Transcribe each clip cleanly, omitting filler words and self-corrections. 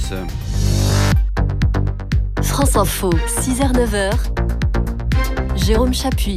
tous. France Info, 6h-9h, Jérôme Chapuis.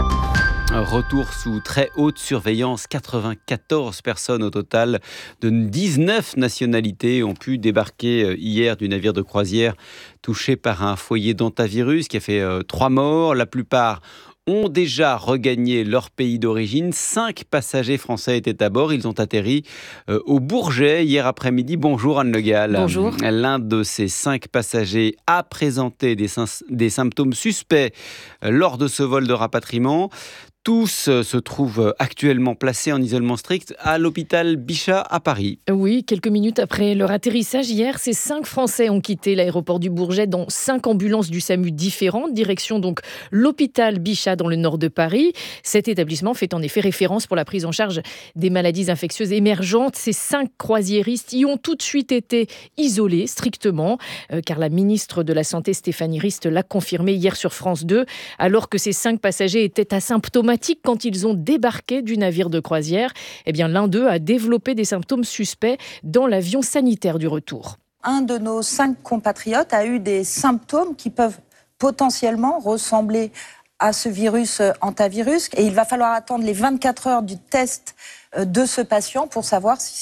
Retour sous très haute surveillance. 94 personnes au total de 19 nationalités ont pu débarquer hier du navire de croisière touché par un foyer d'hantavirus qui a fait 3 morts. La plupart ont déjà regagné leur pays d'origine. 5 passagers français étaient à bord. Ils ont atterri au Bourget hier après-midi. Bonjour Anne Le Gall. Bonjour. L'un de ces 5 passagers a présenté des symptômes suspects lors de ce vol de rapatriement. Tous se trouvent actuellement placés en isolement strict à l'hôpital Bichat à Paris. Oui, quelques minutes après leur atterrissage hier, ces 5 Français ont quitté l'aéroport du Bourget dans 5 ambulances du SAMU différentes, direction donc l'hôpital Bichat dans le nord de Paris. Cet établissement fait en effet référence pour la prise en charge des maladies infectieuses émergentes. Ces 5 croisiéristes y ont tout de suite été isolés strictement, car la ministre de la Santé Stéphanie Rist l'a confirmé hier sur France 2, alors que ces 5 passagers étaient asymptomatiques quand ils ont débarqué du navire de croisière. Eh bien, l'un d'eux a développé des symptômes suspects dans l'avion sanitaire du retour. Un de nos 5 compatriotes a eu des symptômes qui peuvent potentiellement ressembler à ce virus hantavirus. Et il va falloir attendre les 24 heures du test de ce patient pour savoir si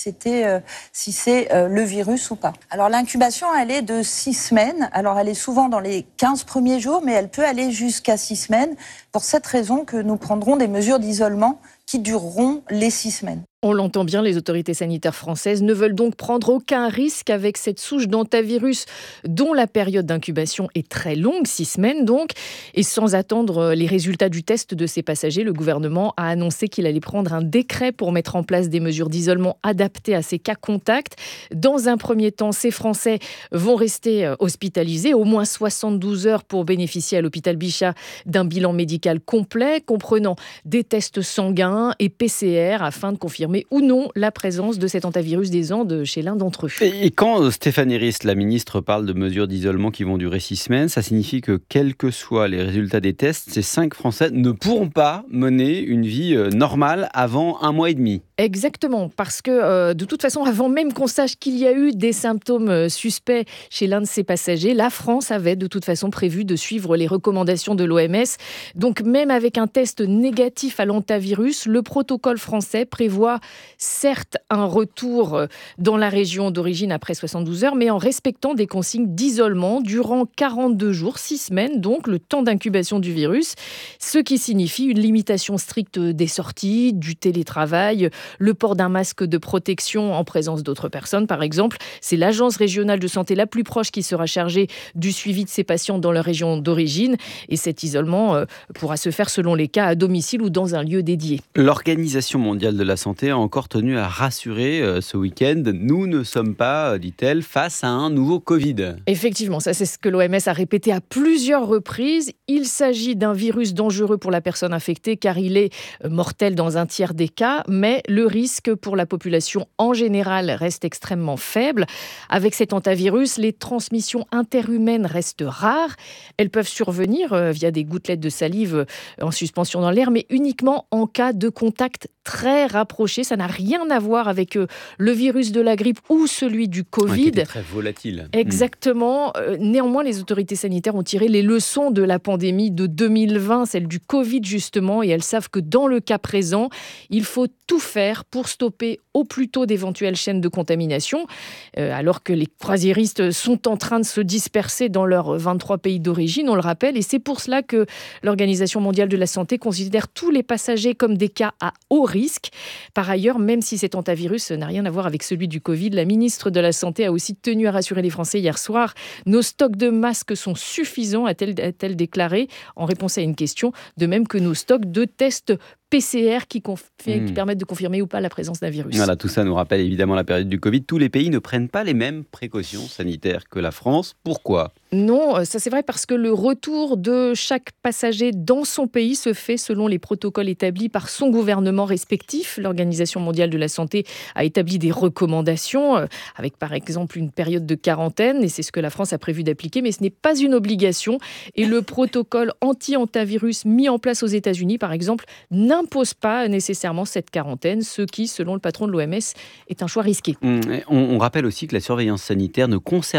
c'est le virus ou pas. Alors l'incubation, elle est de 6 semaines. Alors elle est souvent dans les 15 premiers jours, mais elle peut aller jusqu'à 6 semaines. Pour cette raison que nous prendrons des mesures d'isolement qui dureront les 6 semaines. On l'entend bien, les autorités sanitaires françaises ne veulent donc prendre aucun risque avec cette souche d'hantavirus dont la période d'incubation est très longue, 6 semaines donc. Et sans attendre les résultats du test de ces passagers, le gouvernement a annoncé qu'il allait prendre un décret pour mettre en place des mesures d'isolement adaptées à ces cas contacts. Dans un premier temps, ces Français vont rester hospitalisés au moins 72 heures pour bénéficier à l'hôpital Bichat d'un bilan médical complet, comprenant des tests sanguins et PCR afin de confirmer ou non la présence de cet hantavirus des Andes chez l'un d'entre eux. Et quand Stéphanie Rist, la ministre, parle de mesures d'isolement qui vont durer 6 semaines, ça signifie que quels que soient les résultats des tests, ces 5 Français ne pourront pas mener une vie normale avant 1 mois et demi. Exactement, parce que de toute façon, avant même qu'on sache qu'il y a eu des symptômes suspects chez l'un de ces passagers, la France avait de toute façon prévu de suivre les recommandations de l'OMS. Donc même avec un test négatif à l'hantavirus, le protocole français prévoit certes un retour dans la région d'origine après 72 heures, mais en respectant des consignes d'isolement durant 42 jours, 6 semaines, donc le temps d'incubation du virus, ce qui signifie une limitation stricte des sorties, du télétravail, le port d'un masque de protection en présence d'autres personnes, par exemple. C'est l'agence régionale de santé la plus proche qui sera chargée du suivi de ces patients dans leur région d'origine. Et cet isolement pourra se faire selon les cas à domicile ou dans un lieu dédié. L'Organisation mondiale de la santé a encore tenu à rassurer ce week-end. Nous ne sommes pas, dit-elle, face à un nouveau Covid. Effectivement, ça c'est ce que l'OMS a répété à plusieurs reprises. Il s'agit d'un virus dangereux pour la personne infectée car il est mortel dans un tiers des cas, mais le risque pour la population en général reste extrêmement faible. Avec cet hantavirus, les transmissions interhumaines restent rares. Elles peuvent survenir via des gouttelettes de salive en suspension dans l'air, mais uniquement en cas de contact très rapproché. Ça n'a rien à voir avec le virus de la grippe ou celui du Covid. Qui était très volatile. Exactement. Néanmoins, les autorités sanitaires ont tiré les leçons de la pandémie de 2020, celle du Covid justement, et elles savent que dans le cas présent, il faut tout faire pour stopper au plus tôt d'éventuelles chaînes de contamination, alors que les croisiéristes sont en train de se disperser dans leurs 23 pays d'origine, on le rappelle, et c'est pour cela que l'Organisation mondiale de la santé considère tous les passagers comme des cas à haut risque. Par ailleurs, même si cet hantavirus n'a rien à voir avec celui du Covid, la ministre de la Santé a aussi tenu à rassurer les Français hier soir. Nos stocks de masques sont suffisants, a-t-elle déclaré en réponse à une question, de même que nos stocks de tests PCR qui permettent de confirmer ou pas la présence d'un virus. Voilà, tout ça nous rappelle évidemment la période du Covid. Tous les pays ne prennent pas les mêmes précautions sanitaires que la France. Pourquoi ? Non, ça c'est vrai parce que le retour de chaque passager dans son pays se fait selon les protocoles établis par son gouvernement respectif. L'Organisation mondiale de la santé a établi des recommandations avec par exemple une période de quarantaine et c'est ce que la France a prévu d'appliquer, mais ce n'est pas une obligation. Et le protocole anti-hantavirus mis en place aux États-Unis par exemple n'impose pas nécessairement cette quarantaine, ce qui, selon le patron de l'OMS, est un choix risqué. On rappelle aussi que la surveillance sanitaire ne concerne